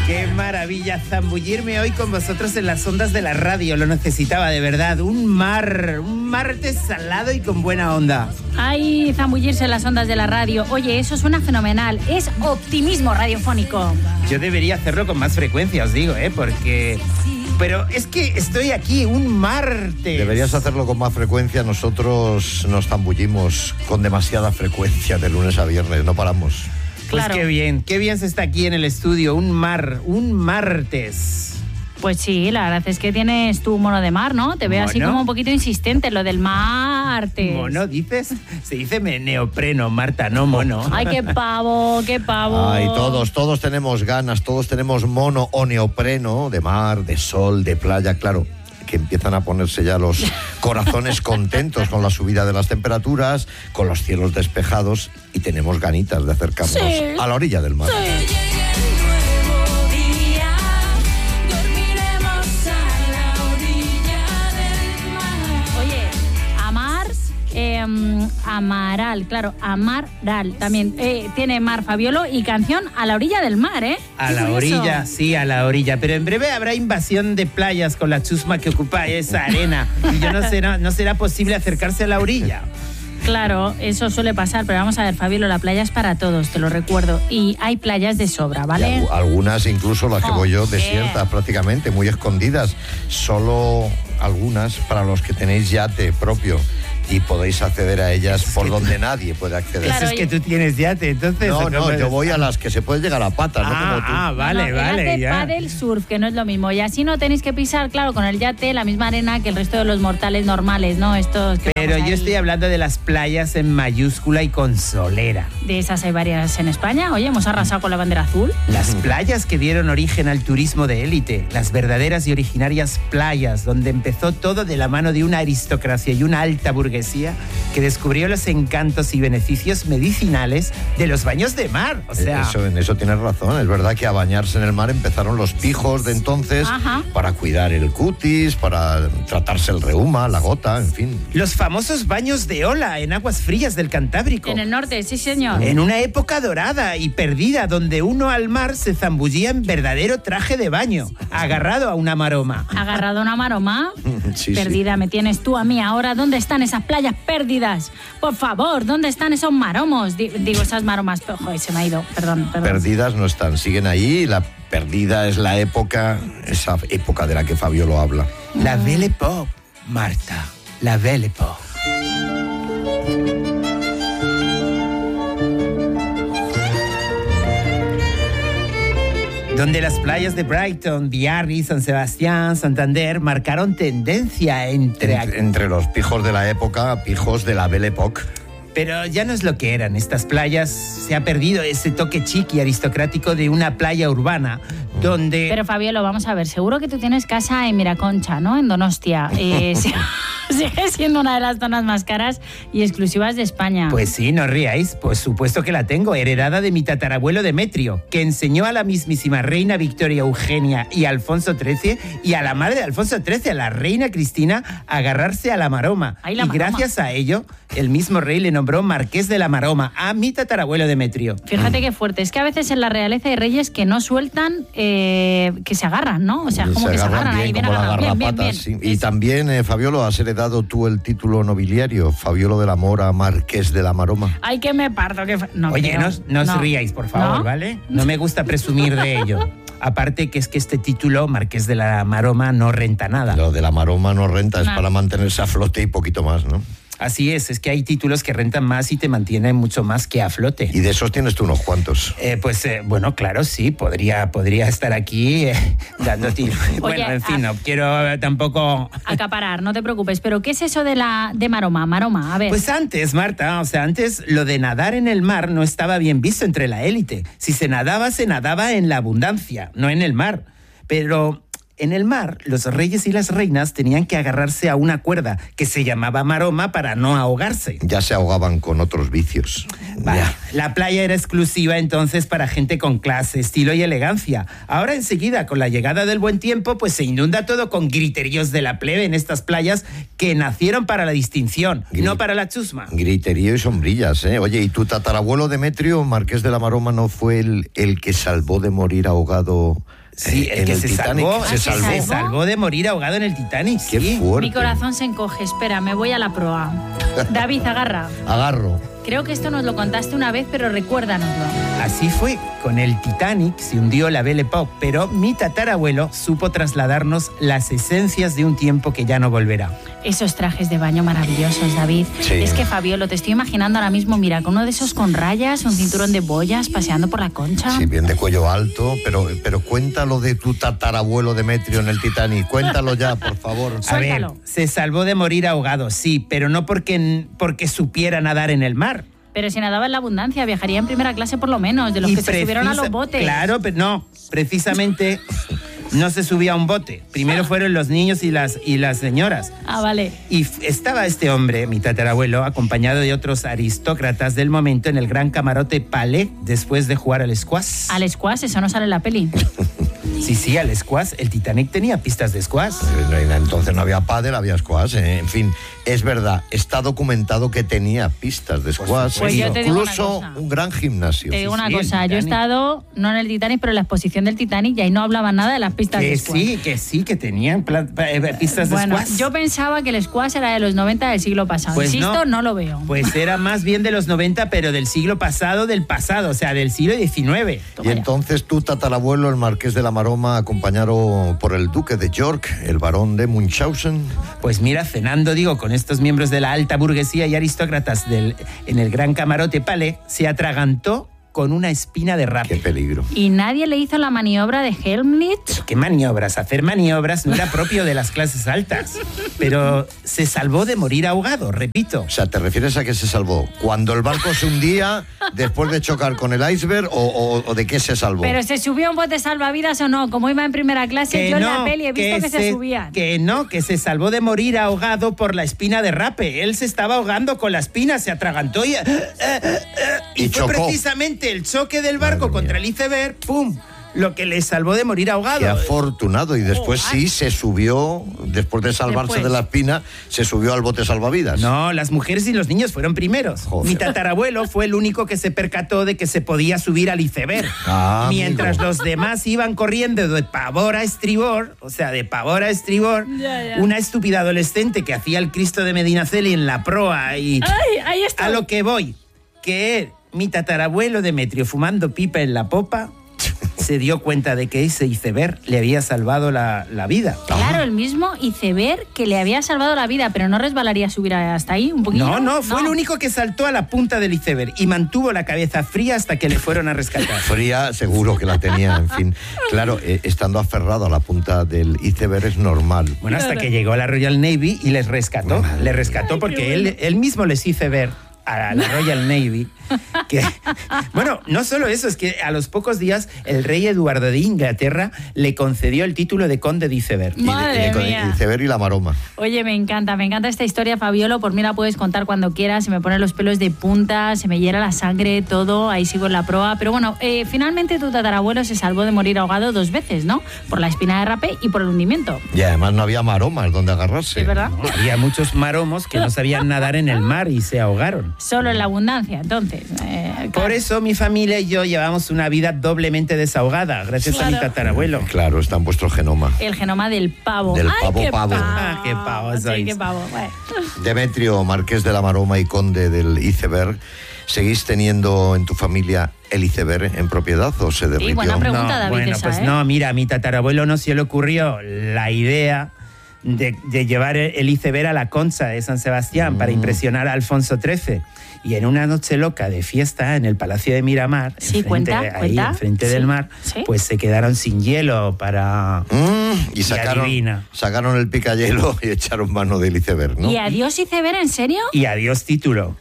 Qué maravilla zambullirme hoy con vosotros en las ondas de la radio. Lo necesitaba de verdad. Un martes salado y con buena onda. Ay, zambullirse en las ondas de la radio. Oye, eso suena fenomenal. Es optimismo radiofónico. Yo debería hacerlo con más frecuencia, os digo, porque... Pero es que estoy aquí un martes. Deberías hacerlo con más frecuencia. Nosotros nos zambullimos con demasiada frecuencia de lunes a viernes. No paramos. Pues Claro. qué bien se está aquí en el estudio. Un martes. Pues sí, la verdad es que tienes tu mono de mar, ¿no? Te veo así ¿Mono? como un poquito insistente, lo del martes. ¿Mono dices? Se dice neopreno, Marta, no mono. Ay, qué pavo, qué pavo. Ay, todos tenemos ganas, todos tenemos mono o neopreno de mar, de sol, de playa, claro, que empiezan a ponerse ya los corazones contentos con la subida de las temperaturas, con los cielos despejados y tenemos ganitas de acercarnos a la orilla del mar. Sí. Amaral, claro, Amaral también tiene Mar Fabiolo y canción A la orilla del mar, ¿eh? A la orilla, sí, a la orilla. Pero en breve habrá invasión de playas con la chusma que ocupa esa arena. Y ya no será posible acercarse a la orilla. Claro, eso suele pasar, pero vamos a ver, Fabiolo, la playa es para todos, te lo recuerdo. Y hay playas de sobra, ¿vale? Y algunas, incluso las que voy yo, desiertas prácticamente, muy escondidas. Solo algunas para los que tenéis yate propio. Y podéis acceder a ellas por donde nadie puede acceder. Claro, Eso es que tú tienes yate, entonces... No, yo voy a las que se puede llegar a patas, no como tú. Vale, No, vale, el ya. pádel surf, que no es lo mismo. Y así no tenéis que pisar, claro, con el yate la misma arena que el resto de los mortales normales, ¿no? Estos que Pero vamos yo ahí. estoy hablando de las playas en mayúscula y con solera. De esas hay varias en España. Oye, hemos arrasado con la bandera azul. Las playas que dieron origen al turismo de élite, las verdaderas y originarias playas, donde empezó todo de la mano de una aristocracia y una alta burguesía que descubrió los encantos y beneficios medicinales de los baños de mar. O sea, En eso tienes razón. Es verdad que a bañarse en el mar empezaron los pijos de entonces. Ajá. Para cuidar el cutis, para tratarse el reuma, la gota, en fin. los famosos baños de ola en aguas frías del Cantábrico. En el norte, sí, señor. En una época dorada y perdida, donde uno al mar se zambullía en verdadero traje de baño, agarrado a una maroma. Agarrado a una maroma. Sí, Perdida me tienes tú a mí ahora. ¿Dónde están esas playas perdidas? Por favor, ¿dónde están esos maromos? Digo, esas maromas. Joder, se me ha ido. Perdón. Perdidas no están, siguen ahí. La perdida es la época, esa época de la que Fabiolo habla. La Belle Époque, Marta, la Belle Époque. Donde las playas de Brighton, Biarritz, San Sebastián, Santander marcaron tendencia Entre los pijos de la época, pijos de la Belle Époque. Pero ya no es lo que eran. Estas playas, se ha perdido ese toque chic y aristocrático de una playa urbana, donde... Pero Fabiolo, vamos a ver, seguro que tú tienes casa en Miraconcha, ¿no? En Donostia. Sigue siendo una de las zonas más caras y exclusivas de España. Pues sí, no ríais, por supuesto que la tengo, heredada de mi tatarabuelo Demetrio, que enseñó a la mismísima reina Victoria Eugenia y Alfonso XIII y a la madre de Alfonso XIII, a la reina Cristina, a agarrarse a la maroma. Ay, la y maroma. gracias a ello, el mismo rey le nombró Marqués de la Maroma a mi tatarabuelo Demetrio. Fíjate qué fuerte. Es que a veces en la realeza hay reyes que no sueltan, que se agarran, ¿no? O sea, como que se agarran ahí, bien como la agarrados. Bien, garrapatas. bien. Sí. Y también, Fabiolo, has heredado tú el título nobiliario, Fabiolo de la Mora, Marqués de la Maroma. Ay, que me parto. No Oye, creo. no os ríais, por favor, ¿No? ¿vale? No me gusta presumir de ello. Aparte que es que este título, Marqués de la Maroma, no renta nada. Lo de la Maroma no renta, es No. para mantenerse a flote y poquito más, ¿no? Así es que hay títulos que rentan más y te mantienen mucho más que a flote. Y de esos tienes tú unos cuantos. Bueno, claro, sí, podría estar aquí dándote... Bueno, en fin, no quiero tampoco... Acaparar, no te preocupes. Pero ¿qué es eso de maroma? Maroma, a ver. Pues antes, Marta, antes lo de nadar en el mar no estaba bien visto entre la élite. Si se nadaba en la abundancia, no en el mar. Pero En el mar, los reyes y las reinas tenían que agarrarse a una cuerda que se llamaba maroma para no ahogarse. Ya se ahogaban con otros vicios. Vale. La playa era exclusiva entonces para gente con clase, estilo y elegancia. Ahora enseguida, con la llegada del buen tiempo, pues se inunda todo con griteríos de la plebe en estas playas que nacieron para la distinción, no para la chusma. Griterío y sombrillas, ¿eh? Oye, ¿y tu tatarabuelo Demetrio, marqués de la Maroma, no fue el que salvó de morir ahogado? Sí, el que se Titanic. salvó. Se salvó de morir ahogado en el Titanic. Qué sí. fuerte. Mi corazón se encoge. Espera, me voy a la proa. David, agarra. Agarro. Creo que esto nos lo contaste una vez, pero recuérdanoslo. Así fue, con el Titanic se hundió la Belle Époque, pero mi tatarabuelo supo trasladarnos las esencias de un tiempo que ya no volverá. Esos trajes de baño maravillosos, David. Sí. Es que, Fabiolo, te estoy imaginando ahora mismo, mira, con uno de esos con rayas, un cinturón de boyas, paseando por la Concha. Sí, bien de cuello alto, pero cuéntalo de tu tatarabuelo Demetrio en el Titanic. Cuéntalo ya, por favor. A ver, Suéltalo. se salvó de morir ahogado, sí, pero no porque supiera nadar en el mar. Pero si nadaba en la abundancia, viajaría en primera clase por lo menos, de los Y que se subieron a los botes. Claro, pero no, precisamente no se subía a un bote. Primero fueron los niños y las señoras. Ah, vale. Y estaba este hombre, mi tatarabuelo, acompañado de otros aristócratas del momento en el gran camarote Palais después de jugar al squash. Al squash, eso no sale en la peli. Sí, al squash. El Titanic tenía pistas de squash. Entonces no había pádel, había squash. En fin, es verdad, está documentado que tenía pistas de squash. Pues yo te digo incluso una cosa. un gran gimnasio. Te digo Sí, una sí, el cosa, yo he Titanic. estado, no en el Titanic, pero en la exposición del Titanic y ahí no hablaban nada de las pistas de squash. Que tenían pistas de Bueno, squash. yo pensaba que el squash era de los 90 del siglo pasado. Pues Insisto, no lo veo. Pues era más bien de los 90, pero del siglo pasado, o sea, del siglo XIX. Y entonces tu tatarabuelo, el marqués de la Maroma, acompañado por el duque de York, el barón de Munchausen. Pues mira, cenando, con estos miembros de la alta burguesía y aristócratas en el gran camarote Palais, se atragantó con una espina de Qué rape. peligro. ¿Y nadie le hizo la maniobra de Helmholtz? ¿Qué maniobras? Hacer maniobras no era propio de las clases altas, pero se salvó de morir ahogado, repito. O sea, ¿te refieres a que se salvó cuando el barco se hundía después de chocar con el iceberg o de qué se salvó? ¿Pero se subió a un bote salvavidas o no? Como iba en primera clase, yo en la peli he visto que se subían. Que se salvó de morir ahogado por la espina de rape. Él se estaba ahogando con la espina, se atragantó y fue chocó. Precisamente el choque del barco Madre contra el iceberg, ¡pum!, lo que le salvó de morir ahogado. Qué afortunado. Y después sí se subió, después de salvarse Después. de la espina, se subió al bote salvavidas. No, las mujeres y los niños fueron primeros. Joder. Mi tatarabuelo fue el único que se percató de que se podía subir al iceberg. Ah, mientras amigo. los demás iban corriendo de pavor a estribor, Ya. una estúpida adolescente que hacía el Cristo de Medinaceli en la proa y... ¡Ay, ahí está! A lo que voy, que mi tatarabuelo Demetrio, fumando pipa en la popa, se dio cuenta de que ese iceberg le había salvado la vida. Claro, el mismo iceberg que le había salvado la vida, pero no resbalaría subir hasta ahí un poquito. No, fue el único que saltó a la punta del iceberg y mantuvo la cabeza fría hasta que le fueron a rescatar. Fría, seguro que la tenía, en fin. Claro, estando aferrado a la punta del iceberg es normal. Bueno, hasta que llegó la Royal Navy y les rescató. Les rescató porque él mismo les hizo ver a la Royal Navy que, bueno, no solo eso, es que a los pocos días el rey Eduardo de Inglaterra le concedió el título de conde de iceberg. Madre con mía. el iceberg y la maroma. Oye, me encanta esta historia, Fabiolo. Por mí la puedes contar cuando quieras. Se me ponen los pelos de punta, se me hiela la sangre, todo. Ahí sigo en la proa. Pero bueno, finalmente tu tatarabuelo se salvó de morir ahogado 2 veces, ¿no? Por la espina de rape y por el hundimiento. Y además no había maromas donde agarrarse. ¿Es verdad? No, había muchos maromos que no sabían nadar en el mar y se ahogaron. Solo en la abundancia, entonces. Por eso mi familia y yo llevamos una vida doblemente desahogada, gracias a mi Claro. tatarabuelo. Claro, está en vuestro genoma. El genoma del pavo. Del ¡Ay, pavo, qué pavo. Ah, qué pavo Sí, sois. qué pavo. Bueno. Demetrio, marqués de la Maroma y conde del iceberg, ¿seguís teniendo en tu familia el iceberg en propiedad o se derritió? buena pregunta, David, bueno, esa, pues ¿eh? no, mira, a mi tatarabuelo no se le ocurrió la idea de llevar el iceberg a la Concha de San Sebastián para impresionar a Alfonso XIII. Y en una noche loca de fiesta en el Palacio de Miramar, Sí, cuenta. enfrente Sí, del mar, sí. pues se quedaron sin hielo para... Y sacaron adivina. el picayelo y echaron mano del iceberg, ¿no? ¿Y adiós iceberg, en serio? Y adiós título.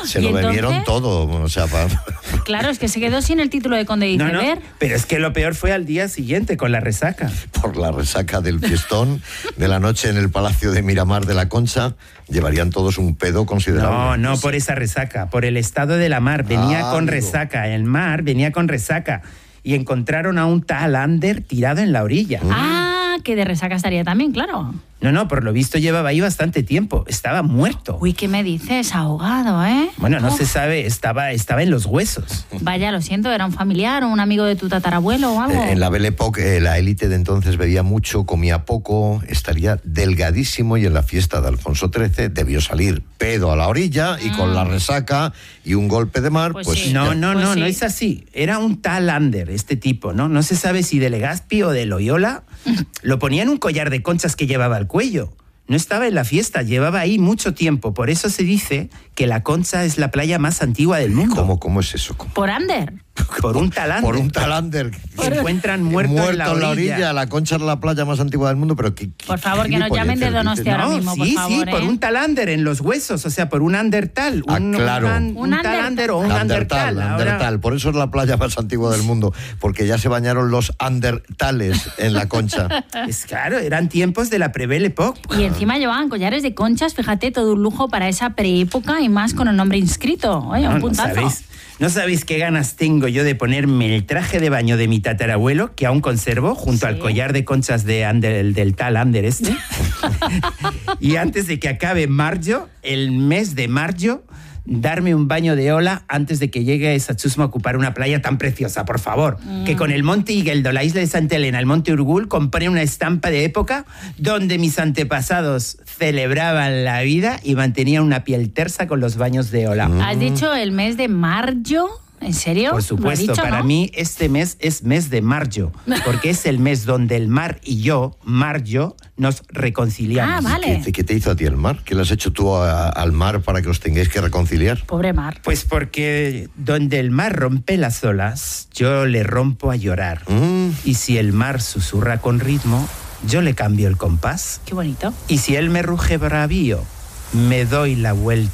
Se ¿Y lo entonces? bebieron todo, o sea, Claro, es que se quedó sin el título de conde de iceberg. pero es que lo peor fue al día siguiente con la resaca. por la resaca del fiestón de la noche en el Palacio de Miramar de la Concha, llevarían todos un pedo considerable. No por esa resaca, por el estado de la mar. Venía con amigo. resaca, el mar venía con resaca. Y encontraron a un tal Ander tirado en la orilla. Ah, que de resaca estaría también, claro. No, por lo visto llevaba ahí bastante tiempo. Estaba muerto. Uy, ¿qué me dices? Ahogado, ¿eh? Bueno, no Uf. se sabe, estaba en los huesos. Vaya, lo siento, ¿era un familiar o un amigo de tu tatarabuelo o algo? En la Belle Époque, la élite de entonces bebía mucho, comía poco, estaría delgadísimo y en la fiesta de Alfonso XIII debió salir pedo a la orilla y con la resaca y un golpe de mar, Pues pues... sí. No, ya. no sí. es así. Era un tal Ander, este tipo, ¿no? No se sabe si de Legazpi o de Loyola. Lo ponía en un collar de conchas que llevaba al cuello. No estaba en la fiesta, llevaba ahí mucho tiempo. Por eso se dice que la Concha es la playa más antigua del mundo. ¿Cómo es eso? ¿Cómo? Por Ander. Por un tal Ander. Por un tal Ander. Se encuentran muerto en la orilla. La Concha es la playa más antigua del mundo, pero Por favor, que nos llamen de Donostia ahora mismo, por favor. por ¿eh? un tal Ander en los huesos, o sea, por un Andertal. Claro. Un tal Ander o un Andertal. Ahora- Andertal. Por eso es la playa más antigua del mundo, porque ya se bañaron los Andertales en la Concha. Es claro, eran tiempos de la Pre-Belle Époque. Y encima llevaban collares de conchas, fíjate, todo un lujo para esa preépoca y más con el nombre inscrito. Oye, un puntazo. No sabéis qué ganas tengo yo de ponerme el traje de baño de mi tatarabuelo, que aún conservo, junto Sí. al collar de conchas de Ander, del tal Ander este. Y antes de que acabe marzo, el mes de marzo, darme un baño de ola antes de que llegue esa chusma a ocupar una playa tan preciosa, por favor. Que con el Monte Igueldo, la isla de Santa Elena, el Monte Urgul, compré una estampa de época donde mis antepasados celebraban la vida y mantenían una piel tersa con los baños de ola. ¿Has dicho el mes de marzo? ¿En serio? Por ¿Lo supuesto, has dicho, para no? mí este mes es mes de marzo, porque es el mes donde el mar y yo, marzo, nos reconciliamos. Ah, vale. ¿Qué te hizo a ti el mar? ¿Qué le has hecho tú al mar para que os tengáis que reconciliar? Pobre mar. Pues porque donde el mar rompe las olas, yo le rompo a llorar. Y si el mar susurra con ritmo, yo le cambio el compás. Qué bonito. Y si él me ruge bravío, me doy la vuelta